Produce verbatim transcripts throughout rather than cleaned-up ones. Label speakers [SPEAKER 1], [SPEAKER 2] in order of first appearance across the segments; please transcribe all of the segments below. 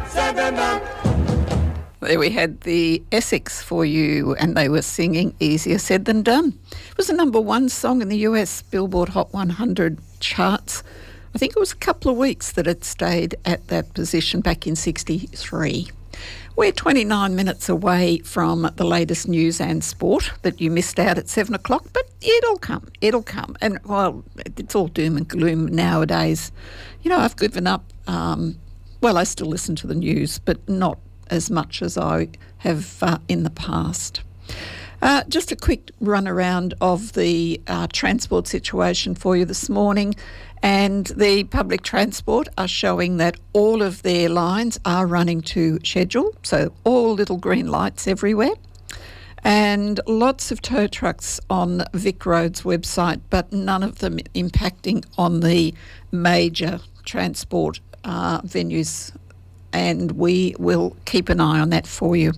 [SPEAKER 1] There we had the Essex for you, and they were singing Easier Said Than Done. It was a number one song in the U S Billboard Hot one hundred charts. I think it was a couple of weeks that it stayed at that position back in sixty-three. We're twenty-nine minutes away from the latest news and sport that you missed out at seven o'clock, but it'll come, it'll come. And, well, it's all doom and gloom nowadays. You know, I've given up, um, well, I still listen to the news, but not as much as I have uh, in the past. Uh, just a quick run around of the uh, transport situation for you this morning. And the public transport are showing that all of their lines are running to schedule, so all little green lights everywhere. And lots of tow trucks on Vic Road's website, but none of them impacting on the major transport uh, venues. And we will keep an eye on that for you.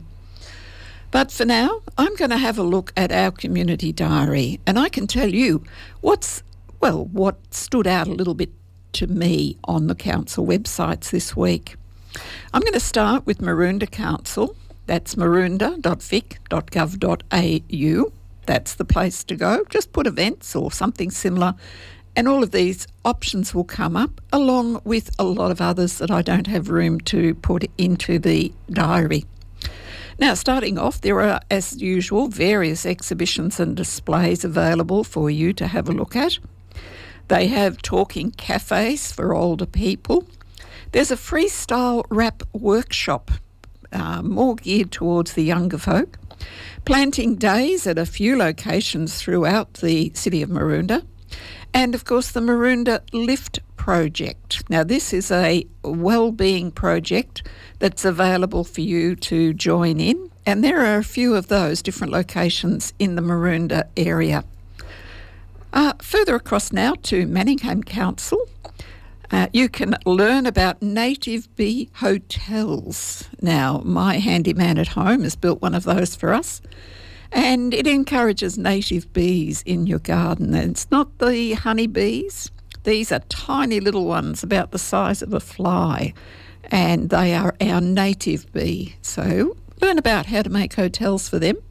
[SPEAKER 1] But for now, I'm going to have a look at our community diary, and I can tell you what's Well, what stood out a little bit to me on the council websites this week. I'm going to start with Maroondah Council. That's maroondah dot vic dot gov dot a u. That's the place to go. Just put events or something similar, and all of these options will come up, along with a lot of others that I don't have room to put into the diary. Now, starting off, there are, as usual, various exhibitions and displays available for you to have a look at. They have talking cafes for older people. There's a freestyle rap workshop, uh, more geared towards the younger folk. Planting days at a few locations throughout the city of Maroondah. And, of course, the Maroondah Lift Project. Now, this is a wellbeing project that's available for you to join in. And there are a few of those different locations in the Maroondah area. Uh, further across now to Manningham Council, uh, you can learn about native bee hotels. Now, my handyman at home has built one of those for us, and it encourages native bees in your garden. And it's not the honey bees. These are tiny little ones about the size of a fly, and they are our native bee. So learn about how to make hotels for them.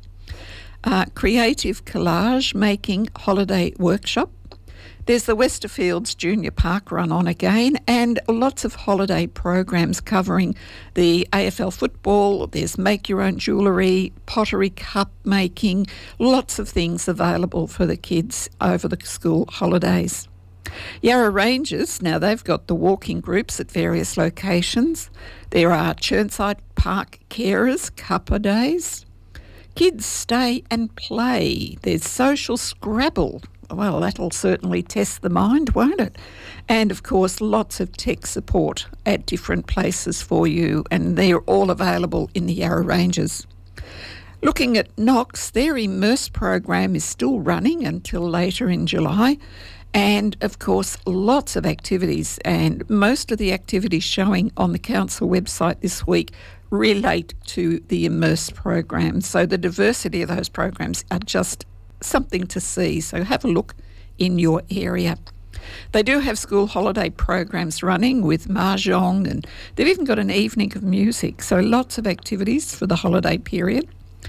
[SPEAKER 1] Uh, creative collage making holiday workshop. There's the Westerfields Junior Park run on again, and lots of holiday programs covering the A F L football. There's make your own jewellery, pottery cup making, lots of things available for the kids over the school holidays. Yarra Rangers, now they've got the walking groups at various locations. There are Churnside Park carers, cuppa days. Kids stay and play. There's social Scrabble. Well, that'll certainly test the mind, won't it? And, of course, lots of tech support at different places for you, and they're all available in the Yarra Ranges. Looking at Knox, their Immerse program is still running until later in July. And, of course, lots of activities, and most of the activities showing on the council website this week relate to the Immerse program. So the diversity of those programs are just something to see. So have a look in your area. They do have school holiday programs running with mahjong, and they've even got an evening of music. So lots of activities for the holiday period.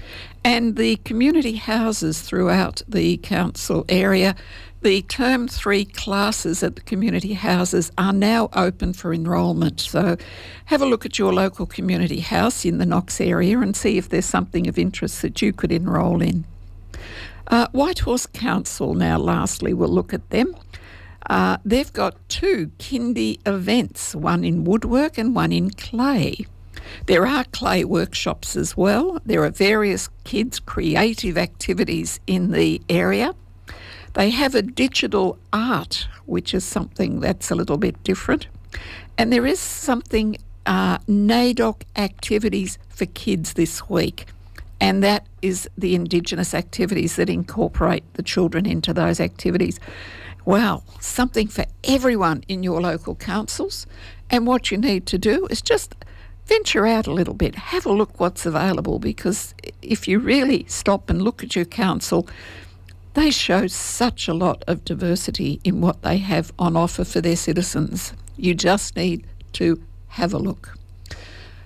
[SPEAKER 1] And the community houses throughout the council area, the term three classes at the community houses are now open for enrolment. So have a look at your local community house in the Knox area and see if there's something of interest that you could enrol in. Uh, Whitehorse Council, now lastly, we'll look at them. Uh, they've got two kindy events, one in woodwork and one in clay. There are clay workshops as well. There are various kids' creative activities in the area. They have a digital art, which is something that's a little bit different. And there is something, uh, NAIDOC activities for kids this week. And that is the Indigenous activities that incorporate the children into those activities. Wow, something for everyone in your local councils. And what you need to do is just venture out a little bit, have a look what's available, because if you really stop and look at your council, they show such a lot of diversity in what they have on offer for their citizens. You just need to have a look.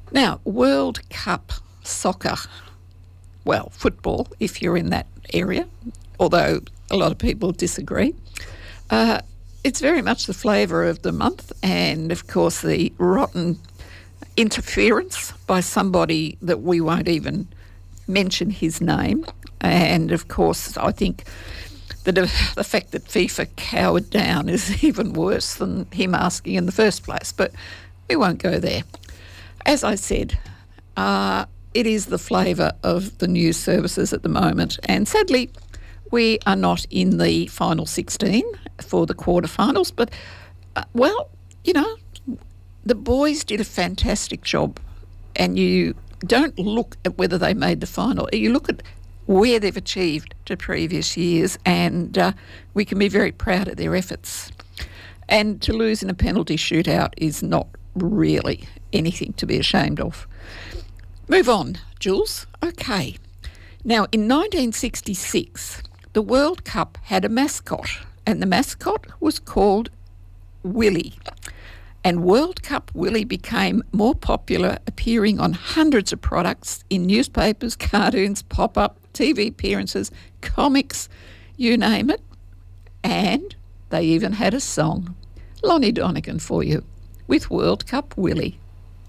[SPEAKER 1] Now, World Cup soccer, well, football, if you're in that area, although a lot of people disagree. Uh, it's very much the flavour of the month, and of course the rotten interference by somebody that we won't even mention his name. And of course, I think the, the fact that FIFA cowered down is even worse than him asking in the first place, but we won't go there. As I said, uh, it is the flavour of the news services at the moment, and sadly we are not in the final sixteen for the quarterfinals, but uh, well, you know, the boys did a fantastic job, and you don't look at whether they made the final, you look at where they've achieved to previous years, and uh, we can be very proud of their efforts. And to lose in a penalty shootout is not really anything to be ashamed of. Move on, Jules. Okay. Now, in nineteen sixty-six, the World Cup had a mascot, and the mascot was called Willie. And World Cup Willie became more popular, appearing on hundreds of products in newspapers, cartoons, pop-up, T V appearances, comics, you name it. And they even had a song. Lonnie Donegan for you with World Cup Willie.